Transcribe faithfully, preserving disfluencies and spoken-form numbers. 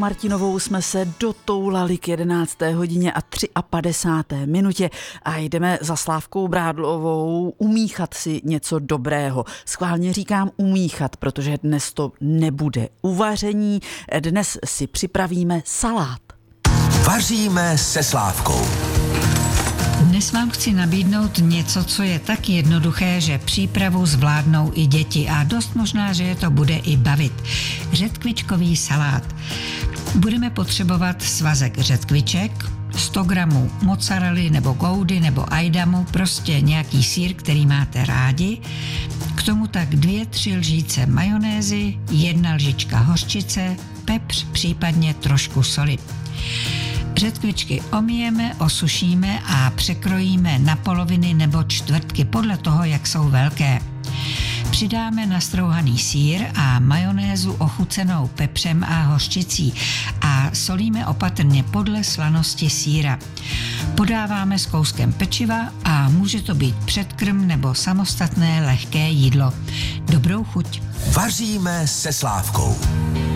Martinovou jsme se dotoulali k jedenácté hodině a padesáté tři minutě a jdeme za Slávkou Brádlovou umíchat si něco dobrého. Schválně říkám umíchat, protože dnes to nebude uvaření, dnes si připravíme salát. Vaříme se Slávkou. Dnes vám chci nabídnout něco, co je tak jednoduché, že přípravu zvládnou i děti a dost možná, že je to bude i bavit. Řetkvičkový salát. Budeme potřebovat svazek řetkviček, sto gramů mozzarelly nebo goudy nebo ajdamu, prostě nějaký sýr, který máte rádi. K tomu tak dvě, tři lžíce majonézy, jedna lžička hořčice, pepř, případně trošku soli. Řetkvičky omijeme, osušíme a překrojíme na poloviny nebo čtvrtky podle toho, jak jsou velké. Přidáme nastrouhaný sýr a majonézu ochucenou pepřem a hořčicí a solíme opatrně podle slanosti sýra. Podáváme s kouskem pečiva a může to být předkrm nebo samostatné lehké jídlo. Dobrou chuť. Vaříme se Slávkou.